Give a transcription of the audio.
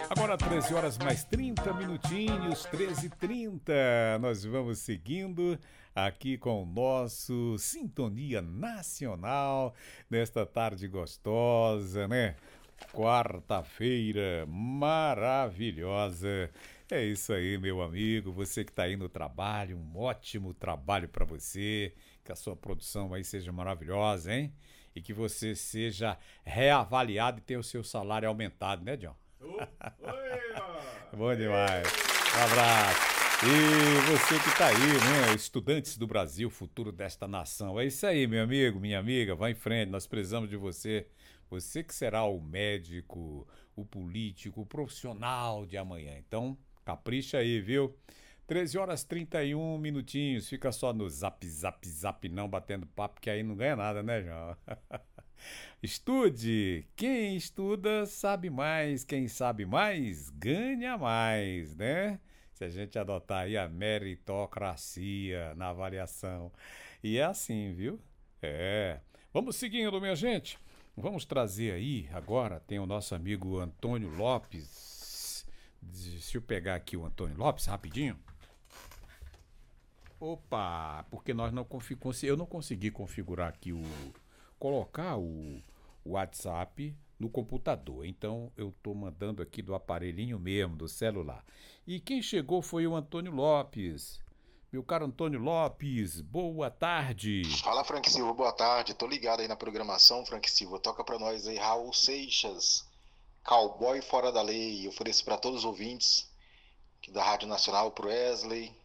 Agora 13 horas mais 30 minutinhos, 13h30. Nós vamos seguindo aqui com o nosso Sintonia Nacional nesta tarde gostosa, né? Quarta-feira maravilhosa. É isso aí, meu amigo. Você que está aí no trabalho, um ótimo trabalho para você. Que a sua produção aí seja maravilhosa, hein? E que você seja reavaliado e tenha o seu salário aumentado, né, John? Bom demais. Um abraço. E você que está aí, né? Estudantes do Brasil, futuro desta nação. É isso aí, meu amigo, minha amiga. Vai em frente, nós precisamos de você. Você que será o médico, o político, o profissional de amanhã. Então, capricha aí, viu? 13 horas 31 minutinhos. Fica só no zap, zap, zap, não batendo papo, que aí não ganha nada, né, João? Estude! Quem estuda sabe mais, quem sabe mais ganha mais, né? Se a gente adotar aí a meritocracia na avaliação. E é assim, viu? É. Vamos seguindo, minha gente. Vamos trazer aí, agora tem o nosso amigo Antônio Lopes. Deixa eu pegar aqui o Antônio Lopes rapidinho. Opa, porque nós não eu não consegui configurar aqui colocar o WhatsApp no computador. Então eu estou mandando aqui do aparelhinho mesmo, do celular. E quem chegou foi o Antônio Lopes. Meu caro Antônio Lopes, boa tarde. Fala, Frank Silva, boa tarde. Tô ligado aí na programação, Frank Silva. Toca pra nós aí Raul Seixas, Cowboy Fora da Lei. Eu ofereço pra todos os ouvintes aqui da Rádio Nacional, pro Wesley,